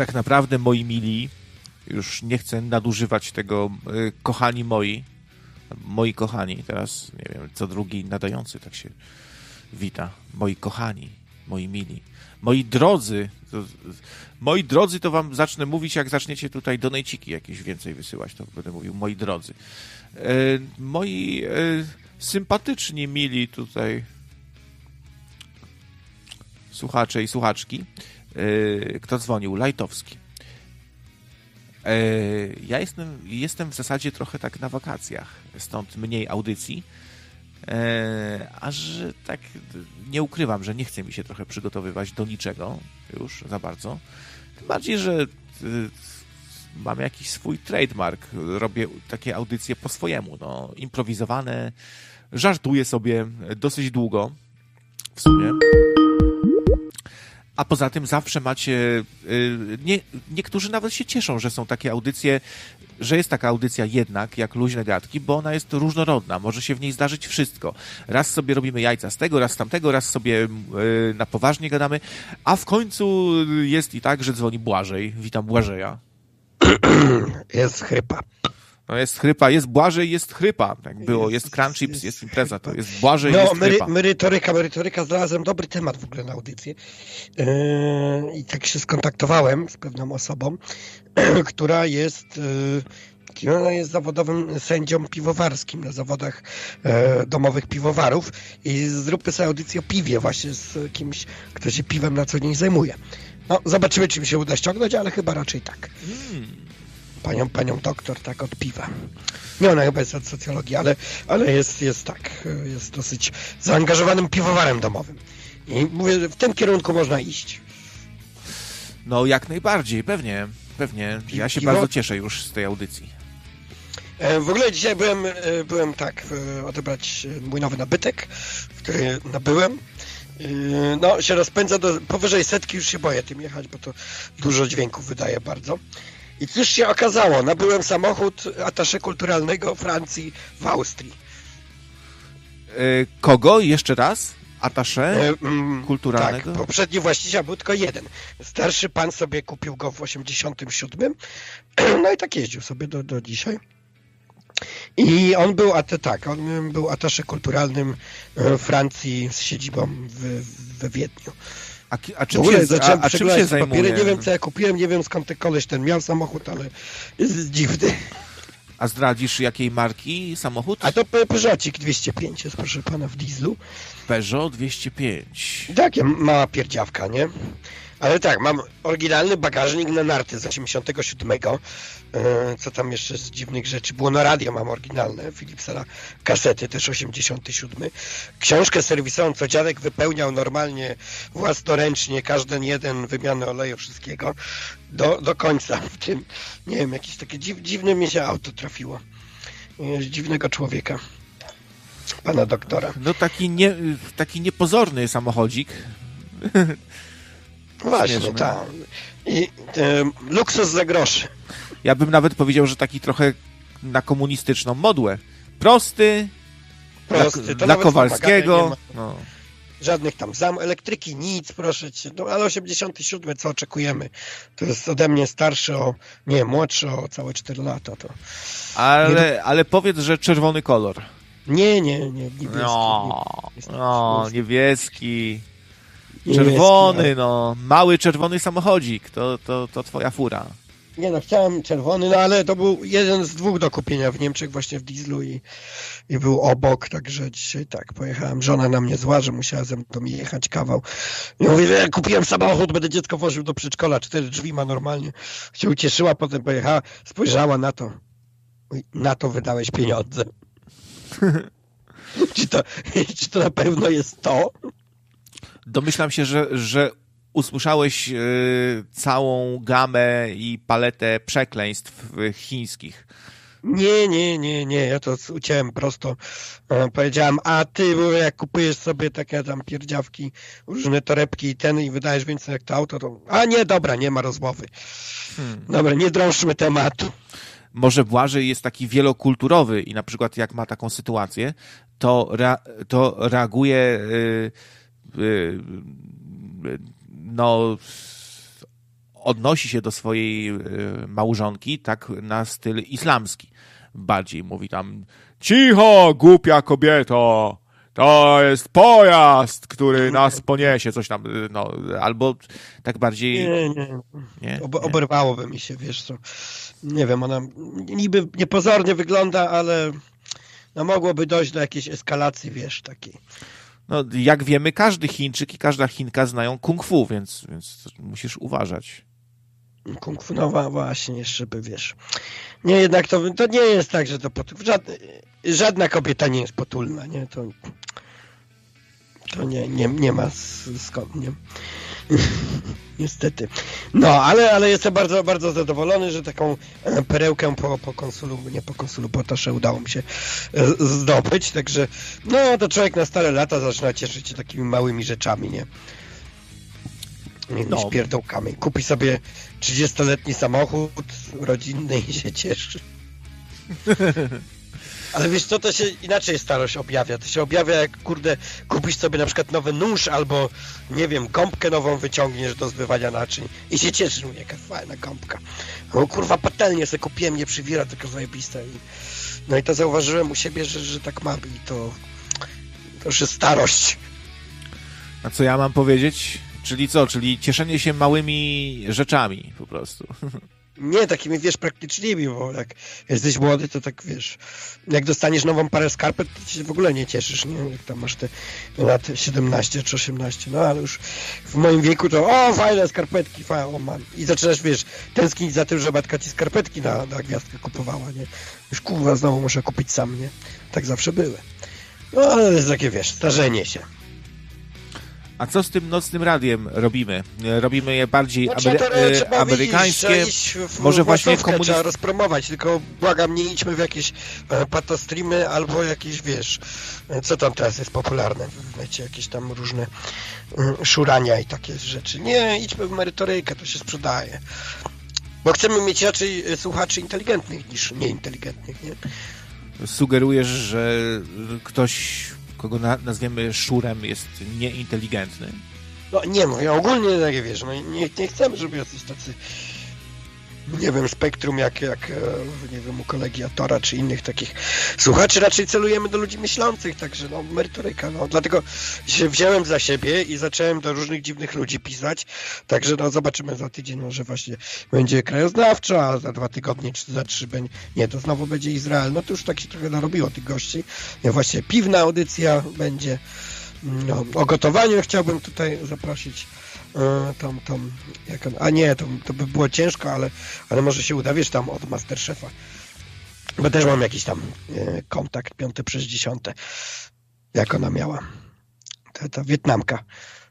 tak naprawdę, moi mili, już nie chcę nadużywać tego, kochani moi kochani, teraz nie wiem, co drugi nadający tak się wita. Moi kochani, moi mili, moi drodzy, to wam zacznę mówić, jak zaczniecie tutaj donejciki jakieś więcej wysyłać, to będę mówił moi drodzy. Moi sympatyczni, mili tutaj słuchacze i słuchaczki. Kto dzwonił? Lajtowski. Ja jestem w zasadzie trochę tak na wakacjach, stąd mniej audycji, aż tak nie ukrywam, że nie chce mi się trochę przygotowywać do niczego już za bardzo. Tym bardziej, że mam jakiś swój trademark, robię takie audycje po swojemu, no, improwizowane, żartuję sobie dosyć długo w sumie. A poza tym zawsze macie... niektórzy nawet się cieszą, że są takie audycje, że jest taka audycja jednak, jak Luźne Gadki, bo ona jest różnorodna, może się w niej zdarzyć wszystko. Raz sobie robimy jajca z tego, raz z tamtego, raz sobie na poważnie gadamy, a w końcu jest i tak, że dzwoni Błażej. Witam Błażeja. Jest chrypa. No jest chrypa, jest Błażej, jest chrypa. Tak było, jest Crunchips, jest impreza, to jest Błażej, jest chrypa. Merytoryka, znalazłem dobry temat w ogóle na audycję. I tak się skontaktowałem z pewną osobą, która jest... Ona jest zawodowym sędzią piwowarskim na zawodach domowych piwowarów i zróbmy sobie audycję o piwie właśnie z kimś, kto się piwem na co dzień zajmuje. No, zobaczymy, czy mi się uda ściągnąć, ale chyba raczej tak. Panią doktor, tak, od piwa. Nie, ona chyba jest od socjologii, ale jest tak, jest dosyć zaangażowanym piwowarem domowym. I mówię, że w tym kierunku można iść. No, jak najbardziej, pewnie. Ja się bardzo cieszę już z tej audycji. W ogóle dzisiaj byłem tak, odebrać mój nowy nabytek, który nabyłem. No, się rozpędza do powyżej 100, już się boję tym jechać, bo to dużo dźwięków wydaje bardzo. I cóż się okazało? Nabyłem samochód attaché kulturalnego Francji w Austrii. Kogo? Jeszcze raz? Attaché kulturalnego? Tak, poprzedni właściciel był tylko jeden. Starszy pan sobie kupił go w 87. No i tak jeździł sobie do dzisiaj. I on był attaché kulturalnym Francji z siedzibą we Wiedniu. A czym się zajmuje? Nie wiem, co ja kupiłem, nie wiem, skąd ten koleś ten miał samochód, ale jest dziwny. A zdradzisz, jakiej marki samochód? A to Peugeotik 205 jest, proszę pana, w dieslu. Peugeot 205. Takie mała pierdziawka, nie? Ale tak, mam oryginalny bagażnik na narty z 87. Co tam jeszcze z dziwnych rzeczy? Było na radio, mam oryginalne Philipsa na kasety, też 87. Książkę serwisową, co dziadek wypełniał normalnie własnoręcznie, każdy jeden, wymianę oleju, wszystkiego do końca. W tym, nie wiem, jakieś takie dziwne mi się auto trafiło. Dziwnego człowieka. Pana doktora. No taki niepozorny samochodzik. Właśnie, tak. I luksus za groszy. Ja bym nawet powiedział, że taki trochę na komunistyczną modłę. Prosty dla Kowalskiego. No. Żadnych tam elektryki, nic, proszę cię. No, ale 87, co oczekujemy? To jest ode mnie starszy młodszy o całe 4 lata. To. Ale powiedz, że czerwony kolor. Nie, niebieski. Niebieski. Czerwony, no. Mały czerwony samochodzik. To twoja fura. Nie no, chciałem czerwony, no ale to był jeden z 2 do kupienia w Niemczech właśnie w dieslu i był obok, także dzisiaj tak, pojechałem. Żona na mnie zła, że musiała ze mną jechać kawał. I mówię, że kupiłem samochód, będę dziecko woził do przedszkola, 4 drzwi ma normalnie. Się ucieszyła, potem pojechała, spojrzała na to. Na to wydałeś pieniądze. Czy to na pewno jest to? Domyślam się, że usłyszałeś całą gamę i paletę przekleństw chińskich. Nie. Ja to uciąłem prosto. Powiedziałem, a ty, bo jak kupujesz sobie takie tam pierdziawki, różne torebki i wydajesz więcej jak to auto, to... A nie, dobra, nie ma rozmowy. Dobra, nie drążmy tematu. Może Błażej jest taki wielokulturowy i na przykład jak ma taką sytuację, to reaguje odnosi się do swojej małżonki tak na styl islamski. Bardziej mówi tam: cicho, głupia kobieto, to jest pojazd, który nas poniesie, coś tam, no, albo tak bardziej... Nie. Oberwałoby mi się, wiesz co, nie wiem, ona niby niepozornie wygląda, ale no mogłoby dojść do jakiejś eskalacji, wiesz, takiej. No, jak wiemy, każdy Chińczyk i każda Chinka znają kung fu, więc musisz uważać. Kung fu, no właśnie, jeszcze by, wiesz. Nie, jednak to nie jest tak, że to żadna kobieta nie jest potulna, nie? To nie ma skąd, nie? Niestety. No, ale jestem bardzo, bardzo zadowolony, że taką perełkę po konsulu Potosze udało mi się zdobyć, także no, to człowiek na stare lata zaczyna cieszyć się takimi małymi rzeczami, nie? No. Śpierdołkami. Kupi sobie 30-letni samochód rodzinny i się cieszy. Ale wiesz co, to się inaczej starość objawia. To się objawia, jak kurde kupisz sobie na przykład nowy nóż albo, nie wiem, gąbkę nową wyciągniesz do zbywania naczyń i się cieszysz, mówię, jaka fajna gąbka. O kurwa, patelnię sobie kupiłem, nie przywira, tylko zajebiste. No i to zauważyłem u siebie, że tak ma i to już jest starość. A co ja mam powiedzieć? Czyli co? Czyli cieszenie się małymi rzeczami po prostu. Nie, takimi, wiesz, praktycznymi, bo jak jesteś młody, to tak, wiesz, jak dostaniesz nową parę skarpet, to się w ogóle nie cieszysz, nie? Jak tam masz te lat 17 czy 18, no ale już w moim wieku to, o, fajne skarpetki, o, mam. I zaczynasz, wiesz, tęsknić za tym, że matka ci skarpetki na gwiazdkę kupowała, nie? Już kurwa, znowu muszę kupić sam, nie? Tak zawsze były. No, ale to jest takie, wiesz, starzenie się. A co z tym nocnym radiem robimy? Robimy je bardziej amerykańskie? Może właśnie trzeba rozpromować, tylko błagam, nie idźmy w jakieś patostreamy albo jakieś, wiesz, co tam teraz jest popularne, wiecie, jakieś tam różne szurania i takie rzeczy. Nie, idźmy w merytorykę, to się sprzedaje. Bo chcemy mieć raczej słuchaczy inteligentnych niż nieinteligentnych, nie? Sugerujesz, że ktoś, kogo nazwiemy szurem, jest nieinteligentny? No nie mówię, ogólnie tak, wiesz, no nie chcemy, żeby jacyś tacy, nie wiem, spektrum jak nie wiem, u kolegi Atora czy innych takich słuchaczy, raczej celujemy do ludzi myślących, także no merytoryka, no dlatego się wziąłem za siebie i zacząłem do różnych dziwnych ludzi pisać, także no zobaczymy za tydzień, może właśnie będzie krajoznawczo, a za 2 tygodnie czy za 3 będzie, nie, to znowu będzie Izrael, no to już tak się trochę narobiło tych gości, ja właśnie piwna audycja będzie, no, o gotowaniu chciałbym tutaj zaprosić a nie, to by było ciężko, ale może się uda, wiesz, tam od Masterchefa. Bo też mam jakiś tam kontakt 5/10. Jak ona miała. Ta Wietnamka.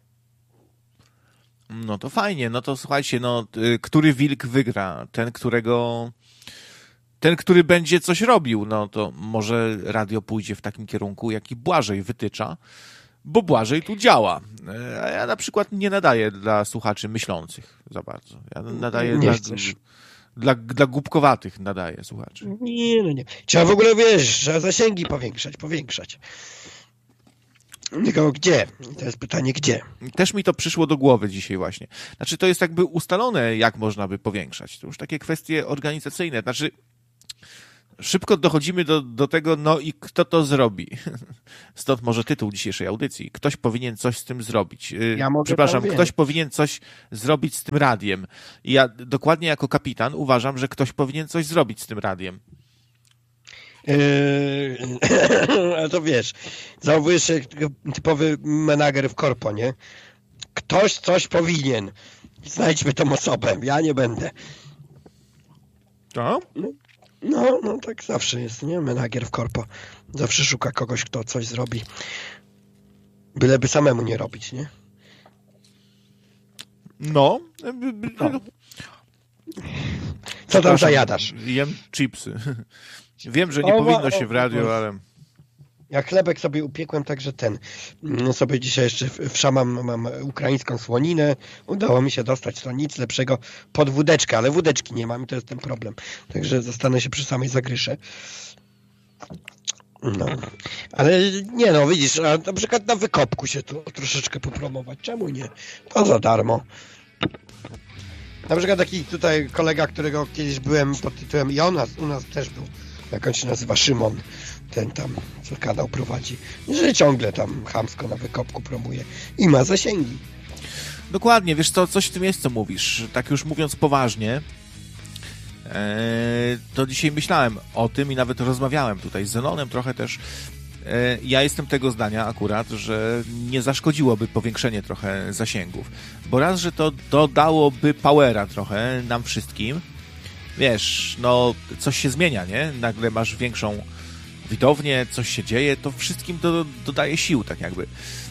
No to fajnie, no to słuchajcie, no który wilk wygra? Ten, który będzie coś robił, no to może radio pójdzie w takim kierunku, jaki Błażej wytycza, bo Błażej tu działa. A ja na przykład nie nadaję dla słuchaczy myślących za bardzo. Ja nadaję dla głupkowatych nadaję słuchaczy. Nie. Trzeba w ogóle, wiesz, trzeba zasięgi powiększać. Tylko gdzie? To jest pytanie, gdzie? Też mi to przyszło do głowy dzisiaj właśnie. Znaczy, to jest jakby ustalone, jak można by powiększać. To już takie kwestie organizacyjne. Znaczy, szybko dochodzimy do tego, no i kto to zrobi. Stąd może tytuł dzisiejszej audycji. Ktoś powinien coś z tym zrobić. Ktoś powinien coś zrobić z tym radiem. I ja dokładnie jako kapitan uważam, że ktoś powinien coś zrobić z tym radiem. Ale to wiesz, zauważysz się typowy menadżer w korpo, nie? Ktoś coś powinien. Znajdźmy tą osobę. Ja nie będę. To? No, tak zawsze jest, nie? Menadżer w korpo. Zawsze szuka kogoś, kto coś zrobi. Byleby samemu nie robić, nie? No. Co tam zajadasz? Jem chipsy. Wiem, że nie powinno się w radio, ale... Ja chlebek sobie upiekłem, także sobie dzisiaj jeszcze mam ukraińską słoninę. Udało mi się dostać, to nic lepszego pod wódeczkę, ale wódeczki nie mam i to jest ten problem. Także zostanę się przy samej zagrysze. No. Ale nie no, widzisz, a na przykład na wykopku się tu troszeczkę popromować. Czemu nie? To za darmo. Na przykład taki tutaj kolega, którego kiedyś byłem pod tytułem i u nas też był, jak on się nazywa, Szymon, ten tam, co kanał prowadzi, że ciągle tam chamsko na wykopku promuje i ma zasięgi. Dokładnie, wiesz co, coś w tym jest, co mówisz. Tak już mówiąc poważnie, to dzisiaj myślałem o tym i nawet rozmawiałem tutaj z Zenonem trochę też. Ja jestem tego zdania akurat, że nie zaszkodziłoby powiększenie trochę zasięgów, bo raz, że to dodałoby powera trochę nam wszystkim. Wiesz, no coś się zmienia, nie? Nagle masz większą widownię, coś się dzieje, to wszystkim dodaje sił, tak jakby.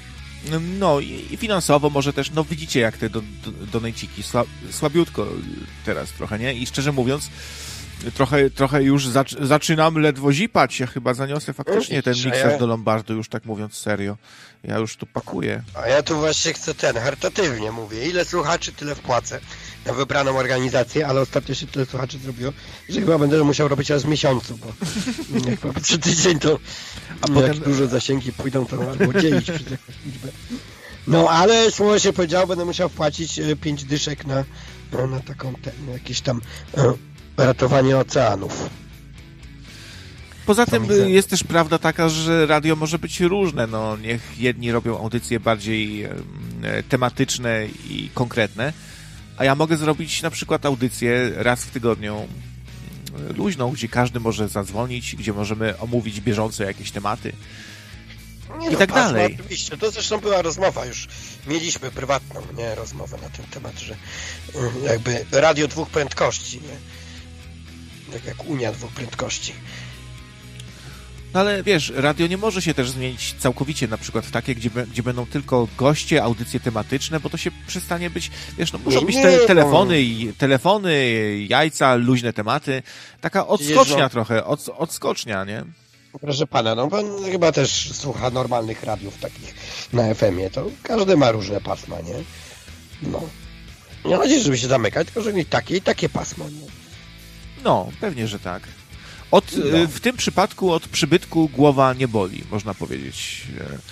No i finansowo może też, no widzicie jak te donejciki słabiutko teraz trochę, nie? I szczerze mówiąc, trochę już zaczynam ledwo zipać. Ja chyba zaniosę faktycznie ten mikser do Lombardu, już tak mówiąc serio. Ja już tu pakuję. A ja tu właśnie chcę charytatywnie mówię. Ile słuchaczy, tyle wpłacę na wybraną organizację, ale ostatnio się tyle słuchaczy zrobiło, że chyba będę musiał robić raz w miesiącu, bo jak popatrzę tydzień, to a potem jak dużo zasięgi pójdą, to albo dzielić przez jakąś liczbę. No, ale słowo się powiedziało, będę musiał wpłacić 5 dyszek na taką, jakieś tam ratowanie oceanów. Poza tym jest też prawda taka, że radio może być różne. No, niech jedni robią audycje bardziej tematyczne i konkretne, a ja mogę zrobić na przykład audycję raz w tygodniu luźną, gdzie każdy może zadzwonić, gdzie możemy omówić bieżące jakieś tematy i tak dalej. Oczywiście, to zresztą była rozmowa już. Mieliśmy prywatną rozmowę na ten temat, że jakby radio 2 prędkości, nie? Tak jak Unia 2 prędkości. No ale wiesz, radio nie może się też zmienić całkowicie na przykład w takie, gdzie będą tylko goście, audycje tematyczne, bo to się przestanie być, wiesz, no muszą być telefony, jajca, luźne tematy. Taka odskocznia trochę, odskocznia, nie? Proszę pana, no pan chyba też słucha normalnych radiów takich na FM-ie, to każdy ma różne pasma, nie? No. Nie chodzi, żeby się zamykać, tylko żeby mieć takie i takie pasmo, nie? No, pewnie, że tak. W tym przypadku od przybytku głowa nie boli, można powiedzieć.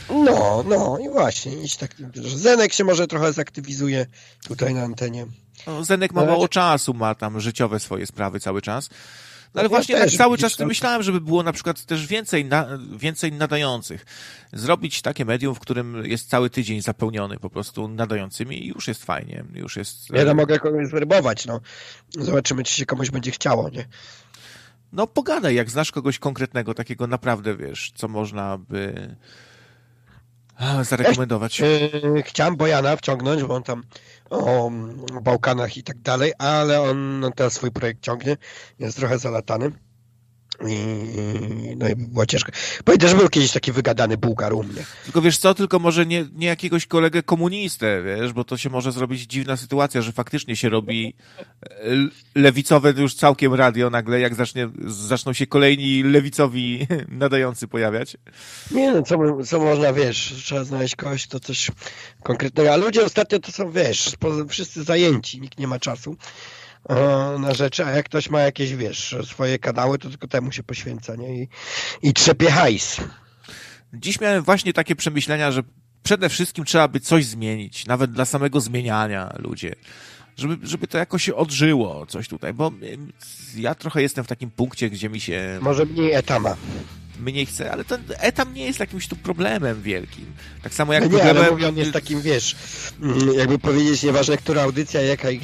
No i właśnie. Zenek się może trochę zaktywizuje tutaj na antenie. No, Zenek ma mało czasu, ma tam życiowe swoje sprawy cały czas. No ale właśnie tak cały czas myślałem, żeby było na przykład też więcej nadających. Zrobić takie medium, w którym jest cały tydzień zapełniony po prostu nadającymi i już jest fajnie. Już jest... Ja mogę kogoś zwerbować, no. Zobaczymy, czy się komuś będzie chciało, nie? No pogadaj, jak znasz kogoś konkretnego, takiego naprawdę, wiesz, co można by zarekomendować. Chciałem Bojana wciągnąć, bo on tam o Bałkanach i tak dalej, ale on teraz swój projekt ciągnie, jest trochę zalatany. No i było ciężko. Pamiętasz, był kiedyś taki wygadany Bułgar u mnie. Tylko wiesz co, tylko może nie jakiegoś kolegę komunistę, wiesz, bo to się może zrobić dziwna sytuacja, że faktycznie się robi lewicowe już całkiem radio nagle, jak zaczną się kolejni lewicowi nadający pojawiać. Nie no, co można, wiesz, trzeba znaleźć kogoś, to coś konkretnego, a ludzie ostatnio to są, wiesz, wszyscy zajęci, nikt nie ma czasu na rzeczy, a jak ktoś ma jakieś, wiesz, swoje kanały, to tylko temu się poświęca, nie? I trzepie hajs. Dziś miałem właśnie takie przemyślenia, że przede wszystkim trzeba by coś zmienić, nawet dla samego zmieniania ludzie, żeby to jakoś się odżyło, coś tutaj, bo ja trochę jestem w takim punkcie, gdzie mi się... Może mniej etama. Mniej chcę, ale ten etam nie jest jakimś tu problemem wielkim. Tak samo jak no nie, problemem... ale mówię, on jest takim, wiesz, jakby powiedzieć, nieważne, która audycja, jaka i